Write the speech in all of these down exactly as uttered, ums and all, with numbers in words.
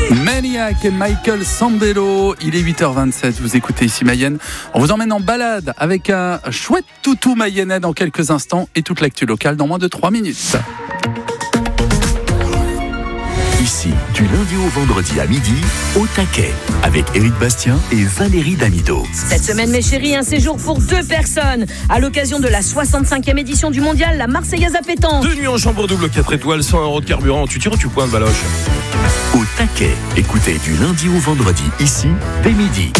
Maniac et Michael Sambello, il est huit heures vingt-sept, vous écoutez ici Mayenne. On vous emmène en balade avec un chouette toutou mayennais dans quelques instants et toute l'actu locale dans moins de trois minutes. Ici, du lundi au vendredi à midi, au taquet, avec Éric Bastien et Valérie Damido. Cette semaine, mes chéris, un séjour pour deux personnes à l'occasion de la soixante-cinquième édition du mondial, la Marseillaise à pétanque. Deux nuits en chambre double, quatre étoiles, cent euros de carburant. Tu tires ou tu pointes, Valoche? Au taquet, écoutez du lundi au vendredi, ici, dès midi.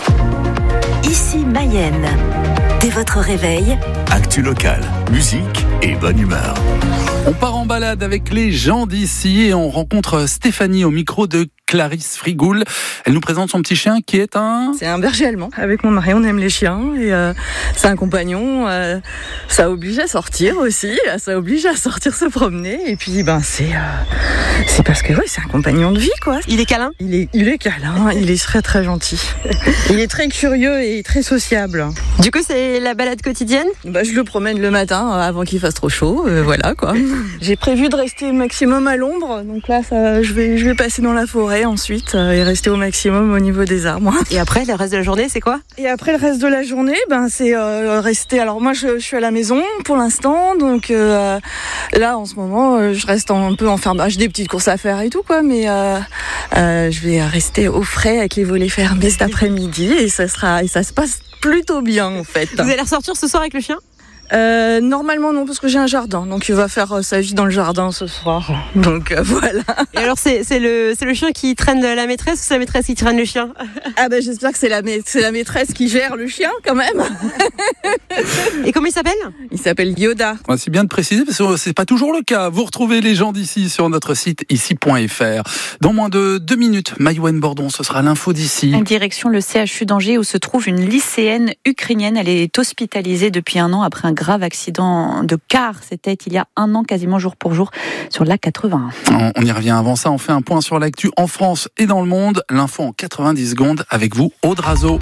Ici Mayenne. Dès votre réveil, actu locale, musique et bonne humeur. On part en balade avec les gens d'ici et on rencontre Stéphanie au micro de Clarisse Frigoul. Elle nous présente son petit chien qui est un... C'est un berger allemand. Avec mon mari, on aime les chiens et euh, c'est un compagnon. Euh, ça oblige à sortir aussi. Ça oblige à sortir se promener. Et puis, ben, c'est, euh, c'est parce que oui, c'est un compagnon de vie, quoi. Il est câlin? Il est, il est câlin. Il est très, très gentil. Il est très curieux et très sociable. Du coup, c'est la balade quotidienne? Bah, je le promène le matin euh, avant qu'il fasse trop chaud. Euh, voilà, quoi. J'ai prévu de rester maximum à l'ombre. Donc là, ça, je vais, je vais passer dans la forêt ensuite euh, et rester au maximum au niveau des arbres. Et après, le reste de la journée, c'est quoi? Et après, le reste de la journée, ben, c'est euh, rester... Alors moi, je, je suis à la maison pour l'instant, donc euh, là, en ce moment, euh, je reste un peu enfermée. J'ai des petites courses à faire et tout, quoi, mais euh, euh, je vais rester au frais avec les volets fermés cet après-midi et ça, sera, et ça se passe plutôt bien, en fait. Vous allez ressortir ce soir avec le chien? Euh, normalement non, parce que j'ai un jardin, donc il va faire euh, sa vie dans le jardin ce soir. Donc euh, voilà. Et alors c'est, c'est, le, c'est le chien qui traîne la maîtresse ou c'est la maîtresse qui traîne le chien? Ah ben j'espère que c'est la, ma- c'est la maîtresse qui gère le chien quand même. Et comment il s'appelle? Il s'appelle Yoda. Ouais, c'est bien de préciser parce que c'est pas toujours le cas. Vous retrouvez les gens d'ici sur notre site ici point f r. Dans moins de deux minutes, Maïwen Bordon, ce sera l'info d'ici. Direction le C H U d'Angers où se trouve une lycéenne ukrainienne. Elle est hospitalisée depuis un an après un grave accident de car. C'était il y a un an, quasiment jour pour jour, sur l'A quatre-vingt-un. On y revient avant ça. On fait un point sur l'actu en France et dans le monde. L'info en quatre-vingt-dix secondes avec vous, Aude Razo.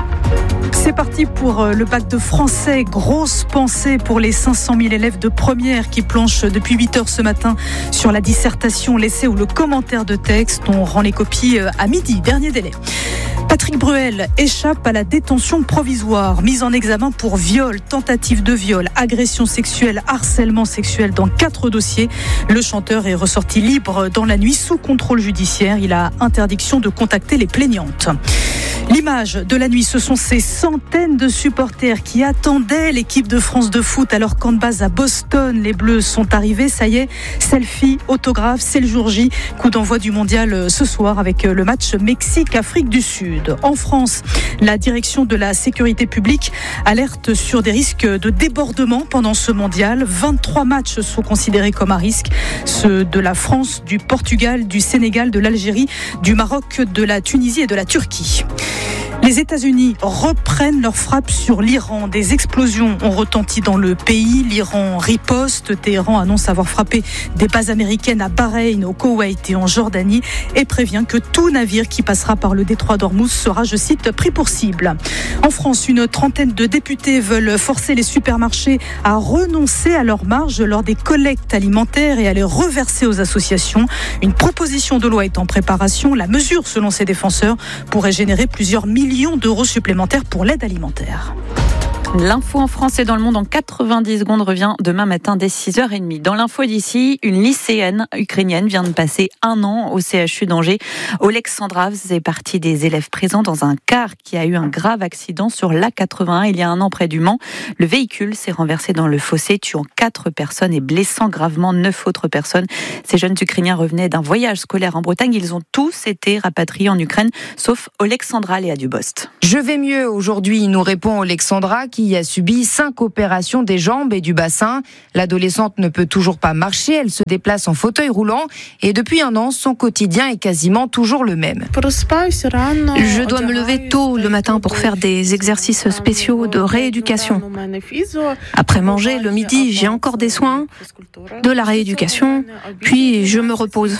C'est parti pour le bac de français. Grosse pensée pour les cinq cent mille élèves de première qui planchent depuis huit heures ce matin sur la dissertation, l'essai ou le commentaire de texte. On rend les copies à midi, dernier délai. Patrick Bruel échappe à la détention provisoire, mise en examen pour viol, tentative de viol, agression sexuelle, harcèlement sexuel dans quatre dossiers. Le chanteur est ressorti libre dans la nuit sous contrôle judiciaire. Il a interdiction de contacter les plaignantes. L'image de la nuit, ce sont ces centaines de supporters qui attendaient l'équipe de France de foot alors qu'en base à Boston, les Bleus sont arrivés. Ça y est, selfie, autographe, c'est le jour J. Coup d'envoi du mondial ce soir avec le match Mexique-Afrique du Sud. En France, la direction de la sécurité publique alerte sur des risques de débordement pendant ce mondial. vingt-trois matchs sont considérés comme à risque. Ceux de la France, du Portugal, du Sénégal, de l'Algérie, du Maroc, de la Tunisie et de la Turquie. Les États-Unis reprennent leur frappe sur l'Iran. Des explosions ont retenti dans le pays. L'Iran riposte. Téhéran annonce avoir frappé des bases américaines à Bahreïn, au Koweït et en Jordanie et prévient que tout navire qui passera par le détroit d'Ormuz sera, je cite, pris pour cible. En France, une trentaine de députés veulent forcer les supermarchés à renoncer à leurs marges lors des collectes alimentaires et à les reverser aux associations. Une proposition de loi est en préparation. La mesure, selon ses défenseurs, pourrait générer plusieurs millions d'euros supplémentaires pour l'aide alimentaire. L'info en France et dans le monde en quatre-vingt-dix secondes revient demain matin dès six heures trente. Dans l'info d'ici, une lycéenne ukrainienne vient de passer un an au C H U d'Angers. Oleksandra faisait partie des élèves présents dans un car qui a eu un grave accident sur l'A quatre-vingt-un il y a un an près du Mans. Le véhicule s'est renversé dans le fossé, tuant quatre personnes et blessant gravement neuf autres personnes. Ces jeunes Ukrainiens revenaient d'un voyage scolaire en Bretagne. Ils ont tous été rapatriés en Ukraine, sauf Oleksandra Léa Dubost. Je vais mieux aujourd'hui, nous répond Oleksandra, qui a subi cinq opérations des jambes et du bassin. L'adolescente ne peut toujours pas marcher, elle se déplace en fauteuil roulant et depuis un an, son quotidien est quasiment toujours le même. Je dois me lever tôt le matin pour faire des exercices spéciaux de rééducation. Après manger, le midi, j'ai encore des soins, de la rééducation, puis je me repose.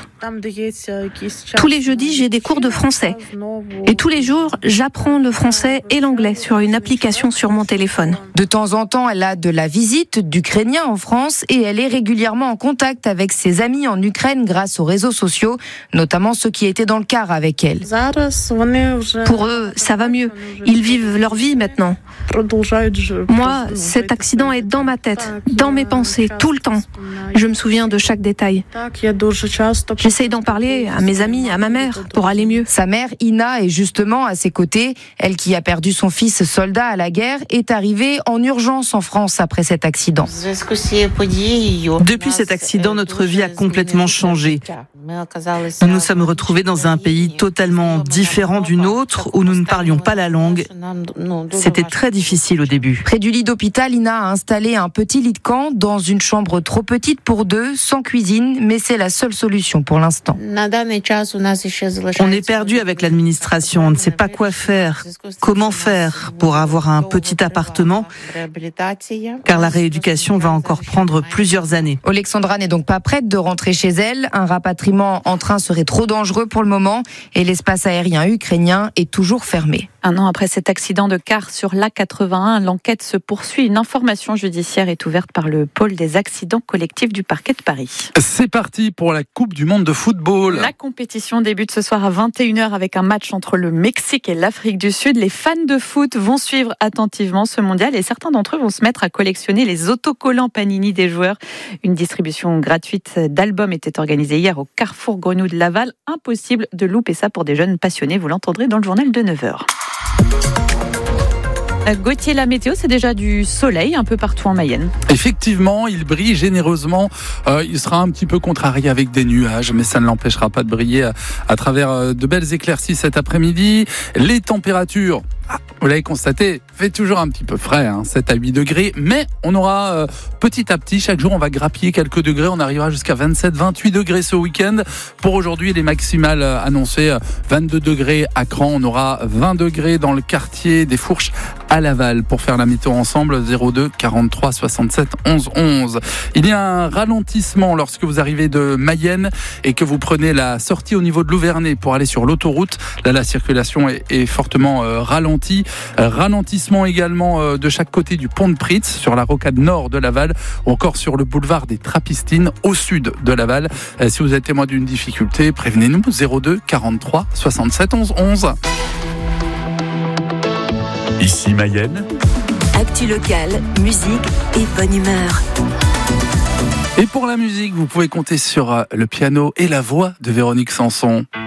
Tous les jeudis, j'ai des cours de français. Et tous les jours, j'apprends le français et l'anglais sur une application sur mon téléphone. téléphone. De temps en temps, elle a de la visite d'Ukrainiens en France et elle est régulièrement en contact avec ses amis en Ukraine grâce aux réseaux sociaux, notamment ceux qui étaient dans le car avec elle. Pour eux, ça va mieux. Ils vivent leur vie maintenant. Moi, cet accident est dans ma tête, dans mes pensées, tout le temps. Je me souviens de chaque détail. J'essaye d'en parler à mes amis, à ma mère, pour aller mieux. Sa mère, Ina, est justement à ses côtés. Elle qui a perdu son fils soldat à la guerre est arrivée en urgence en France après cet accident. Depuis cet accident, notre vie a complètement changé. Nous nous sommes retrouvés dans un pays totalement différent du nôtre, où nous ne parlions pas la langue. C'était très difficile au début. Près du lit d'hôpital, Ina a installé un petit lit de camp dans une chambre trop petite pour deux, sans cuisine, mais c'est la seule solution pour l'instant. On est perdu avec l'administration, on ne sait pas quoi faire, comment faire pour avoir un petit appartement, car la rééducation va encore prendre plusieurs années. Alexandra n'est donc pas prête de rentrer chez elle. Un rapatriement en train serait trop dangereux pour le moment et l'espace aérien ukrainien est toujours fermé. Un an après cet accident de car sur l'A quatre-vingt-un, l'enquête se poursuit. Une information judiciaire est ouverte par le pôle des accidents collectifs du parquet de Paris. C'est parti pour la Coupe du monde de football. La compétition débute ce soir à vingt et une heures avec un match entre le Mexique et l'Afrique du Sud. Les fans de foot vont suivre attentivement ce mondial et certains d'entre eux vont se mettre à collectionner les autocollants Panini des joueurs. Une distribution gratuite d'albums était organisée hier au Carrefour Grenouille de Laval. Impossible de louper ça pour des jeunes passionnés. Vous l'entendrez dans le journal de neuf heures. Gauthier, la météo, c'est déjà du soleil un peu partout en Mayenne. Effectivement, il brille généreusement. Euh, il sera un petit peu contrarié avec des nuages, mais ça ne l'empêchera pas de briller à, à travers de belles éclaircies cet après-midi. Les températures, ah, vous l'avez constaté, fait toujours un petit peu frais, hein, sept à huit degrés, mais on aura euh, petit à petit, chaque jour on va grappiller quelques degrés, on arrivera jusqu'à vingt-sept, vingt-huit degrés ce week-end. Pour aujourd'hui, les maximales annoncées, vingt-deux degrés à Cran, on aura vingt degrés dans le quartier des Fourches à Laval. Pour faire la météo ensemble, zéro deux quarante-trois soixante-sept onze onze. Il y a un ralentissement lorsque vous arrivez de Mayenne et que vous prenez la sortie au niveau de Louvernay pour aller sur l'autoroute. Là, la circulation est, est fortement euh, ralentie. Euh, ralentissement également euh, de chaque côté du pont de Pritz, sur la rocade nord de Laval, ou encore sur le boulevard des Trappistines au sud de Laval. Euh, si vous êtes témoin d'une difficulté, prévenez-nous, zéro deux quarante-trois soixante-sept onze onze. Ici Mayenne. Actu locale, musique et bonne humeur. Et pour la musique, vous pouvez compter sur le piano et la voix de Véronique Sanson.